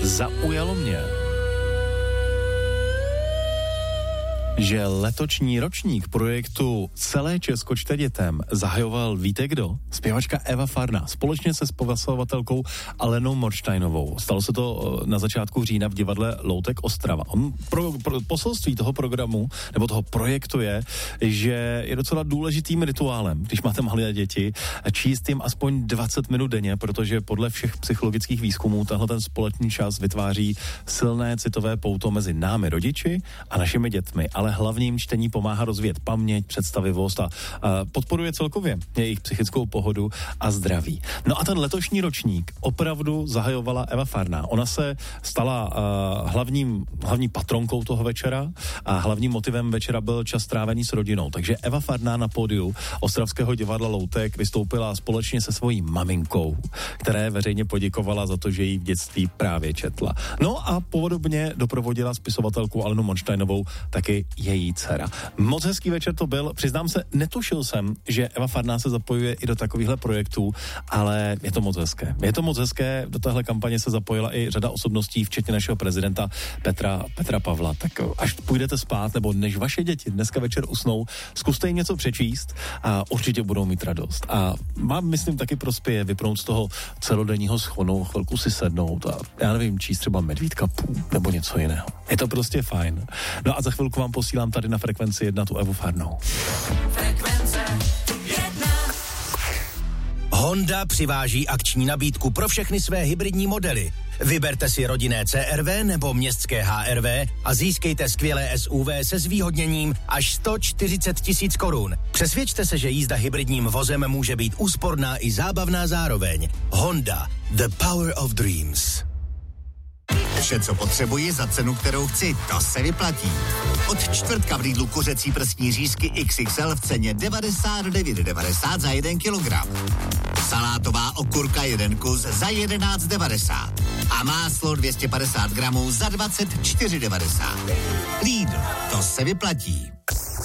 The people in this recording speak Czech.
Zaujalo mě, že letošní ročník projektu Celé Česko čte dětem zahajoval, víte kdo? Zpěvačka Eva Farná společně se spěvatelkou Alenou Morštajnovou. Stalo se to na začátku října v divadle Loutek Ostrava. Poselství toho programu, nebo toho projektu je, že je docela důležitým rituálem, když máte malé děti, číst jim aspoň 20 minut denně, protože podle všech psychologických výzkumů tenhle ten společný čas vytváří silné citové pouto mezi námi rodiči a našimi dětmi, ale hlavním čtení pomáhá rozvíjet paměť, představivost a podporuje celkově jejich psychickou pohodu a zdraví. No a ten letošní ročník opravdu zahajovala Eva Farná. Ona se stala hlavní patronkou toho večera a hlavním motivem večera byl čas strávený s rodinou. Takže Eva Farná na pódiu Ostravského divadla Loutek vystoupila společně se svojí maminkou, které veřejně poděkovala za to, že jí v dětství právě četla. No a podobně doprovodila spisovatelku Alenu Morštajnovou taky její dcera. Moc hezký večer to byl. Přiznám se, netušil jsem, že Eva Farná se zapojuje i do takovýchhle projektů, ale je to moc hezké. Je to moc hezké, do téhle kampaně se zapojila i řada osobností, včetně našeho prezidenta Petra Pavla. Tak až půjdete spát, nebo než vaše děti dneska večer usnou, zkuste jim něco přečíst a určitě budou mít radost. A mám, myslím, taky prospěje vypnout z toho celodenního schonu, chvilku si sednout a já nevím, číst třeba Medvídka Pů nebo něco jiného. Je to prostě fajn. No a za chvilku vám posílám tady na Frekvenci 1 tu Evu Farnou. Frekvence 1. Honda přiváží akční nabídku pro všechny své hybridní modely. Vyberte si rodinné CR-V nebo městské HR-V a získejte skvělé SUV se zvýhodněním až 140 000 korun. Přesvědčte se, že jízda hybridním vozem může být úsporná i zábavná zároveň. Honda, the power of dreams. Vše, co potřebuji za cenu, kterou chci, to se vyplatí. Od čtvrtka v Lidlu kuřecí prstní řízky XXL v ceně 99,90 za 1 kilogram. Salátová okurka 1 kus za 11,90. A máslo 250 gramů za 24,90. Lidl, to se vyplatí.